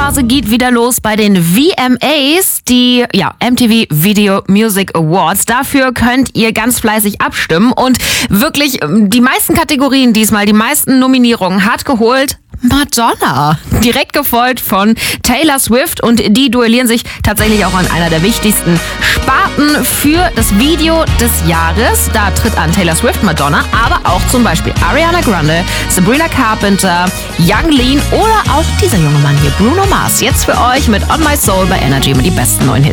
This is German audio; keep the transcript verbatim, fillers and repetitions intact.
Phase geht wieder los bei den V M As, die ja, M T V Video Music Awards. Dafür könnt ihr ganz fleißig abstimmen und wirklich die meisten Kategorien diesmal, die meisten Nominierungen hat geholt Madonna. Direkt gefolgt von Taylor Swift und die duellieren sich tatsächlich auch an einer der wichtigsten Sparten für das Video des Jahres. Da tritt an Taylor Swift, Madonna, aber auch zum Beispiel Ariana Grande, Sabrina Carpenter, Young Lean oder auch dieser junge Mann hier, Bruno Mars. Jetzt für euch mit On My Soul bei Energy mit die besten neuen Hits.